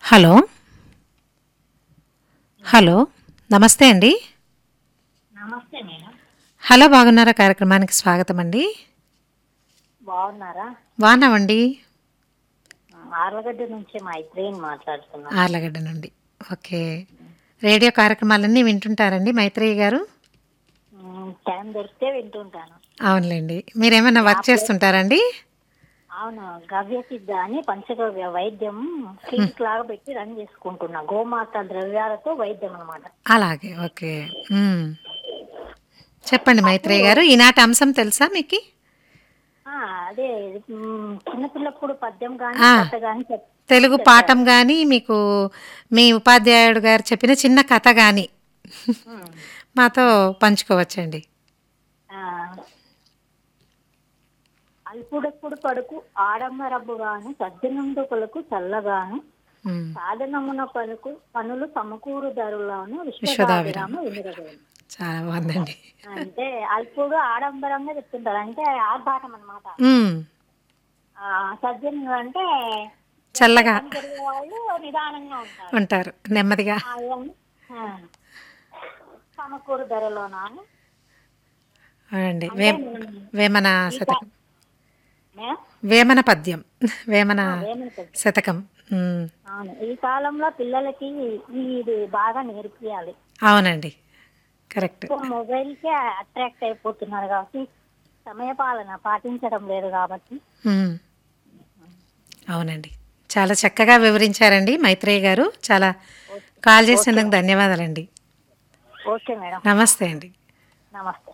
Hello. Hello. నమస్తే అండి. నమస్తే మేడం. హలో బాగున్నారా? కార్యక్రమానికి స్వాగతం అండి. బాగున్నారా? బాగున్నామండి. ఆర్లగడ్డ నుంచి మైత్రేయిని మాట్లాడుతున్నాం. ఆర్లగడ్డ నుండి. ఓకే. రేడియో కార్యక్రమాలన్నీ వింటుంటారండి మైత్రేయి గారు? టైం దొరికితే వింటుంటాను. అవునులేండి. మీరేమైనా వర్క్ యాప్లో చేస్తుంటారండి? అవును, గవ్య సిద్ధ అని పంచగవ్య వైద్యం క్లినిక్ లాగా పెట్టి రన్ చేసుకుంటున్నా. గోమాత ద్రవ్యాలతో వైద్యం అనమాట. అలాగే. ఓకే. మ్మ్. చెప్పండి మైత్రేయి అప్పుడు గారు. ఈనాటి అంశం తెలుసా మీకు? అదే చిన్నపిల్లప్పుడు పద్యం కానీ ఆ, కథ కానీ తెలుగు చెప్పారు. పాఠం కానీ మీకు మీ ఉపాధ్యాయుడు గారు చెప్పిన చిన్న కథ కానీ ఉమ్, మాతో పంచుకోవచ్చండి. ఆ, అల్పుడెప్పుడు పడుకు ఆడంబరబ్బుగాను సజ్జనుండుకులకు చల్లగాను మ్మ్. సాధనమున పలుకు పనులు సమకూరు ధరలను విశ్వదాభిరామ విశ్వదాభిరామ. వినురవేమ. చాలా బాగుందండి. అంటే అల్పుడు ఆడంబరంగా చెప్తుంటారు, అంటే ఆర్భాటం అనమాట. మ్మ్. సజ్జనులు అంటే వెంటనే చల్లగా పని జరిగే వాళ్ళు నిదానంగా ఉంటారు. ఉంటారు, నెమ్మదిగా. ఇవన్నీ ఆ, సమకూరు ధరలోన అవునండి. అంటే మనం వేమన ఈ శతకం. మే- వేమన పద్యం. వేమన వేమన పద్యం. శతకం. మ్మ్. అవును, ఈ కాలంలో పిల్లలకి ఇది బాగా నేర్పియాలి. అవునండి. కరెక్ట్. ఎక్కువ మొబైల్కే అట్రాక్ట్ అయిపోతున్నారు కాబట్టి సమయపాలన పాటించడం లేదు కాబట్టి. మ్మ్. అవునండి. చాలా చక్కగా వివరించారండి మైత్రేయి గారు. చాలా ఓకే. కాల్ ఓకే చేసినందుకు ధన్యవాదాలండి. Okay madam. నమస్తే అండి. నమస్తే.